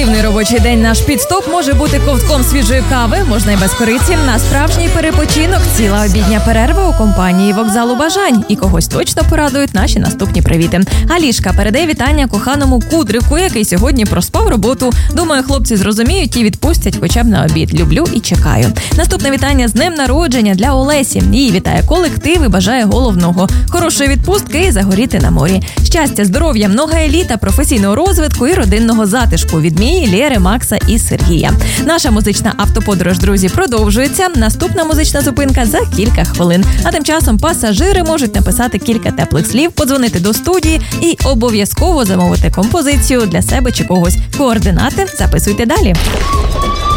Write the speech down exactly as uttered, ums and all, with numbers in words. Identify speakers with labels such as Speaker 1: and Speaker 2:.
Speaker 1: Активний робочий день наш підстоп може бути ковтком свіжої кави, можна й без кориці. На справжній перепочинок ціла обідня перерва у компанії вокзалу бажань. І когось точно порадують наші наступні привіти. Алішка передає вітання коханому Кудрику, який сьогодні проспав роботу. Думаю, хлопці зрозуміють і відпустять хоча б на обід. Люблю і чекаю. Наступне вітання з днем народження для Олесі. Її вітає колектив і бажає головного. Хорошої відпустки і загоріти на морі. Щастя, здоров'я, много еліта, професійного розвитку і родинного затишку від Мії, Лєри, Макса і Сергія. Наша музична автоподорож, друзі, продовжується. Наступна музична зупинка за кілька хвилин. А тим часом пасажири можуть написати кілька теплих слів, подзвонити до студії і обов'язково замовити композицію для себе чи когось. Координати записуйте далі.